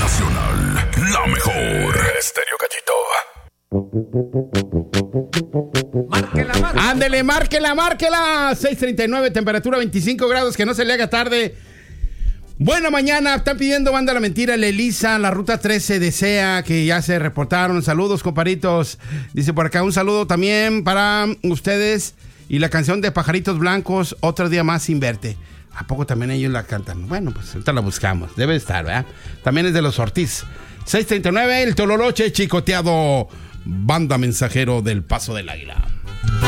Nacional, la mejor. Estéreo Cachito. Ándele, márquela. 6:39, temperatura 25 grados, que no se le haga tarde. Buena mañana, están pidiendo Banda La Mentira, la Elisa, la Ruta 13 desea, que ya se reportaron. Saludos, comparitos. Dice por acá, un saludo también para ustedes. Y la canción de Pajaritos Blancos, Otro Día Más Sin Verte. ¿A poco también ellos la cantan? Bueno, pues ahorita la buscamos. Debe estar, ¿verdad? También es de los Ortiz. 6:39, el Tololoche chicoteado. Banda Mensajero del Paso del Águila.